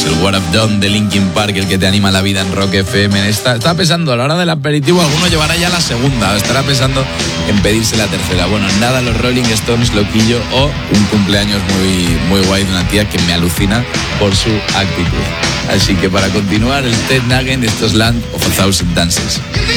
el What I've Done de Linkin Park, el que te anima la vida en Rock FM. Está pensando, a la hora del aperitivo, alguno llevará ya la segunda, estará pensando en pedirse la tercera. Bueno, nada, los Rolling Stones, loquillo, o un cumpleaños muy guay de una tía que me alucina por su actitud. Así que para continuar, el Ted Nugent, esto es Land of a Thousand Dances.